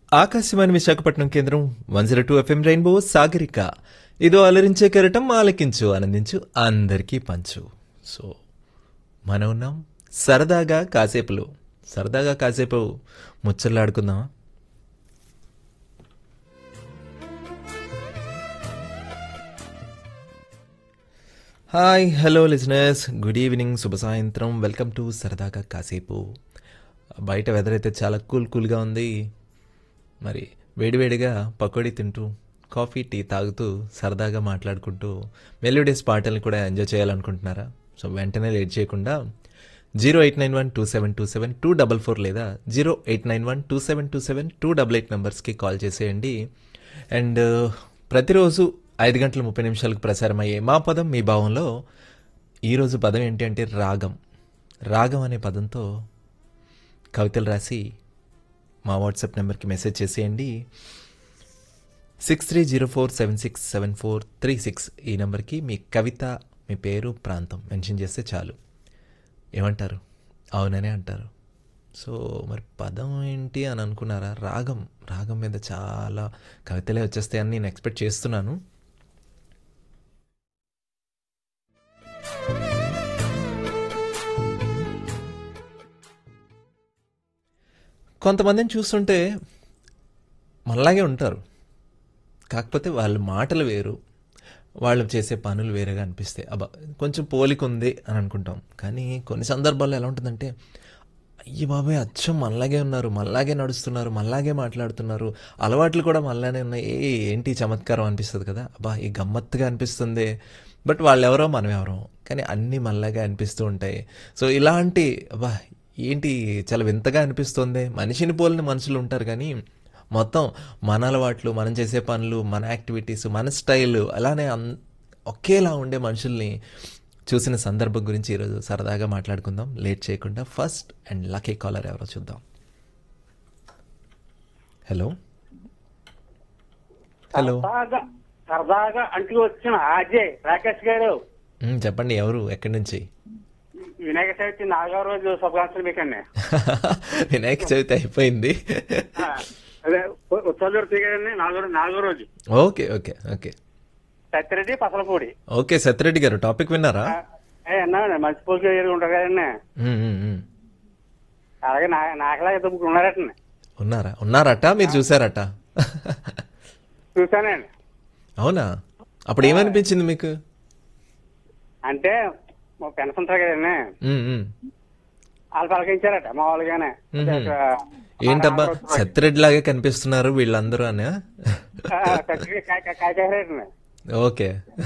ఆకాశవాణి విశాఖపట్నం కేంద్రం 102 FM rainbow Sagarika. ఇదో అలరించే కెరటం ఆలకించు ఆనందించు అందరికీ పంచు. సో మనం ఉన్నాం సరదాగా కాసేపు ముచ్చట్లాడుకుందామా? Hi hello listeners, good evening, శుభ సాయంత్రం. వెల్కమ్ టు సరదాగా కాసేపు. బయట వెదర్ అయితే చాలా కూల్గా ఉంది. మరి వేడివేడిగా పకోడీ తింటూ కాఫీ టీ తాగుతూ సరదాగా మాట్లాడుకుంటూ మెలోడియస్ పాటల్ని కూడా ఎంజాయ్ చేయాలనుకుంటున్నారా? సో వెంటనే లేట్ చేయకుండా 08912727 లేదా 08912727 నెంబర్స్కి కాల్ చేసేయండి. అండ్ ప్రతిరోజు 5 గంటల 30 నిమిషాలకు ప్రసారం అయ్యే మా పదం మీ భావంలో ఈరోజు పదం ఏంటి అంటే రాగం. రాగం అనే పదంతో కవితలు రాసి మా వాట్సాప్ నెంబర్కి మెసేజ్ చేసేయండి. 6304767436 ఈ నెంబర్కి మీ కవిత, మీ పేరు, ప్రాంతం మెన్షన్ చేస్తే చాలు. ఏమంటారు? అవుననే అంటారు. సో మరి పదం ఏంటి అని అనుకున్నారా? రాగం. రాగం మీద చాలా కవితలే వచ్చేస్తాయని నేను ఎక్స్పెక్ట్ చేస్తున్నాను. కొంతమందిని చూస్తుంటే మనలాగే ఉంటారు, కాకపోతే వాళ్ళ మాటలు వేరు, వాళ్ళు చేసే పనులు వేరేగా అనిపిస్తాయి. అబ్బా కొంచెం పోలిక ఉంది అని అనుకుంటాం. కానీ కొన్ని సందర్భాల్లో ఎలా ఉంటుందంటే, అయ్యి బాబాయ్ అచ్చం మనలాగే ఉన్నారు, మనలాగే నడుస్తున్నారు, మనలాగే మాట్లాడుతున్నారు, అలవాట్లు కూడా మనలానే ఉన్నాయి, ఏంటి చమత్కారం అనిపిస్తుంది కదా. అబ్బా ఈ గమ్మత్తుగా అనిపిస్తుంది. బట్ వాళ్ళెవరో మనం ఎవరో, కానీ అన్నీ మనలాగే అనిపిస్తూ ఉంటాయి. సో ఇలాంటి అబ్బా ఏంటి చాలా వింతగా అనిపిస్తుంది. మనిషిని పోలిన మనుషులు ఉంటారు, కానీ మొత్తం మన అలవాట్లు, మనం చేసే పనులు, మన యాక్టివిటీస్, మన స్టైల్ అలానే ఒకేలా ఉండే మనుషుల్ని చూసిన సందర్భం గురించి ఈరోజు సరదాగా మాట్లాడుకుందాం. లేట్ చేయకుండా ఫస్ట్ అండ్ లక్కీ కాలర్ ఎవరో చూద్దాం. హలో హలో సరదాగా అంటూ వచ్చిన అజయ్ రాకేష్ గారు, చెప్పండి, ఎవరు, ఎక్కడి నుంచి? వినాయక చవితి 4వ రోజు శుభాకాంక్షలు మీకండి. వినాయక చవితి అయిపోయింది. అదే ఉత్సవాలు తీగారండి. 4వ రోజు. Okay okay okay. Satya Reddy Pasalapudi. Okay Satya Reddy గారు, టాపిక్ విన్నారా? అన్నా మంచి పోలీసులు ఎదురు ఉంటారు కదండి. అలాగే నాకులా ఇద్దరు ఉన్నారటండి. ఉన్నారట, మీరు చూసారట? చూసానండి. అవునా? అప్పుడు ఏమనిపించింది మీకు? అంటే మా ఫ్రెండ్స్ ఉంటారు కదండి, వాళ్ళు పలకించారట మామూలుగానే. ఏంటబ్బా సత్యరెడ్డి లాగే కనిపిస్తున్నారు వీళ్ళందరూ అని? కాయచారండి. ఓకే,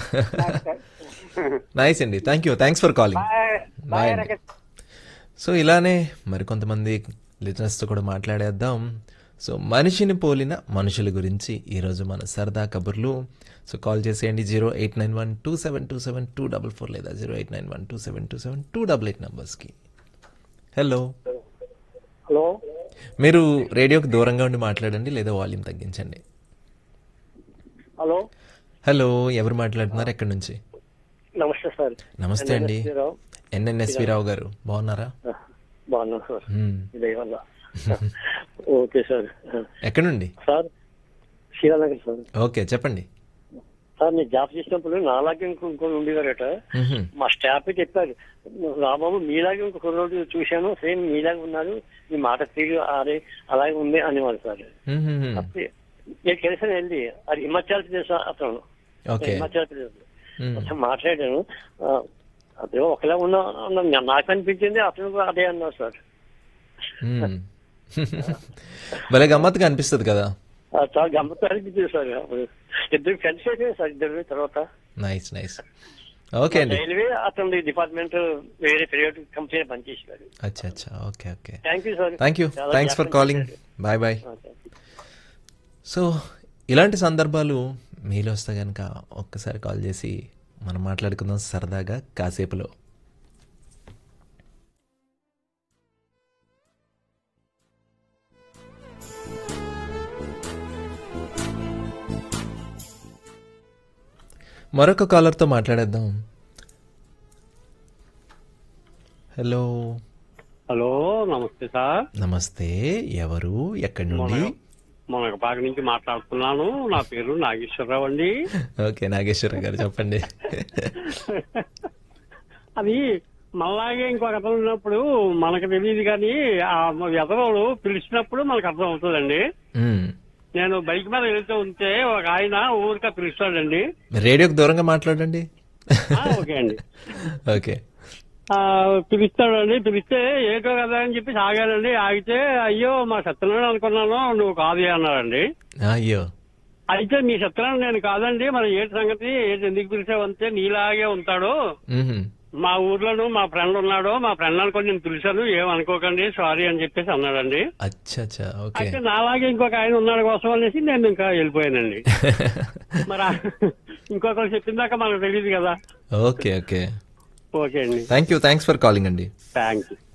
నైస్ అండి, థ్యాంక్స్ ఫర్ కాలింగ్. బాయ్ అండి. సో ఇలానే మరికొంతమంది లిజనర్స్తో కూడా మాట్లాడేద్దాం. సో మనిషిని పోలిన మనుషుల గురించి ఈరోజు మన సరదా కబుర్లు. సో కాల్ చేసేయండి 08912727 లేదా 08912727 నెంబర్స్కి. హలో హలో, మీరు రేడియోకి దూరంగా ఉండి మాట్లాడండి లేదా వాల్యూమ్ తగ్గించండి. హలో హలో, ఎవరు మాట్లాడుతున్నారు, ఎక్కడి నుంచి? నమస్తే సార్. నమస్తే అండి, ఎన్ఎన్ఎస్వి రావు గారు, బాగున్నారా? బాగున్నాం సార్, ఇదేవల్ల. Okay sir. ఎక్కడి నుండి సార్? శ్రీరానగర్ సార్. ఓకే చెప్పండి సార్. నేను జాబ్ చేసినప్పుడు నాలాగే ఇంకొకరు ఉండేవారట. మా స్టాఫ్ చెప్పారు, రాబాబు మీలాగే ఇంకొక రోజు చూశాను, సేమ్ మీలాగే ఉన్నారు, మీ మాట తీరు అదే అలాగే ఉంది అనేవారు సార్. నేను కలిసి వెళ్ళి అది హిమాచల్ ప్రదేశ్ అతను, హిమాచల్ ప్రదేశ్ అతను మాట్లాడాను. అదే ఒకలా ఉన్నా నాకు అనిపించింది, అతను కూడా అదే అన్నారు సార్. భలే గమ్మత్తుగా అనిపిస్తుంది కదా. చాలా గమ్మత్తు అనిపించింది సార్. అప్పుడు ఇద్దరు ఫ్రెండ్స్ అయిపోయారు సార్, ఇద్దరు తర్వాత. నైస్. ఓకే అండి. రైల్వే అతని డిపార్ట్మెంట్ వేరే ప్రైవేట్ కంపెనీ పనిచేసేవారు. అచ్చా okay. Thank you sir. Thanks for calling. Bye. So ఇలాంటి సందర్భాలు మీలో వస్తే కనుక ఒక్కసారి కాల్ చేసి మనం మాట్లాడుకుందాం సరదాగా కాసేపులో. మరొక కాలర్తో మాట్లాడేద్దాం. హలో హలో, నమస్తే సార్. నమస్తే, ఎవరు, ఎక్కడి నుండి? మునగపాక నుంచి మాట్లాడుతున్నాను. నా పేరు నాగేశ్వరరావు అండి. ఓకే, నాగేశ్వరరావు గారు చెప్పండి. అది మనలాగే ఇంకొక అర్థం ఉన్నప్పుడు మనకు తెలియదు కానీ ఆ ఎదవలు పిలిచినప్పుడు మనకు అర్థం అవుతుందండి. మ్మ్. నేను బైక్ మీద వెళ్తూ ఉంటే ఒక ఆయన ఊరికే పిలుస్తాడండి. రేడియోకి దూరంగా మాట్లాడండి. ఓకే అండి. ఓకే. పిలుస్తాడండి. పిలిస్తే ఏటో కదా అని చెప్పి ఆగానండి. ఆగితే అయ్యో మా సత్యనారాయణ అనుకున్నాను, నువ్వు కాదు అన్నాడండి. అయ్యో. అయితే మీ సత్యనారాయణ నేను కాదండి, మరి ఏంటి సంగతి, ఏంటి ఎందుకు పిలిచావంటే నీలాగే ఉంటాడు, మ్మ్. మా ఊర్లోను మా ఫ్రెండ్ ఉన్నాడు, మా ఫ్రెండ్ అనుకోని నేను పిలిచాను, ఏమనుకోకండి సారీ అని చెప్పేసి అన్నాడండి. అచ్చా. ఓకే. అయితే నాలాగే ఇంకొక ఆయన ఉన్నాడు కోసం అనేసి నేను ఇంకా వెళ్ళిపోయానండి. మరి ఇంకొకరు చెప్పిన దాకా మనకు తెలియదు కదా. ఓకే. ఓకే అండి. థ్యాంక్స్ ఫర్ కాలింగ్ అండి. Thank you.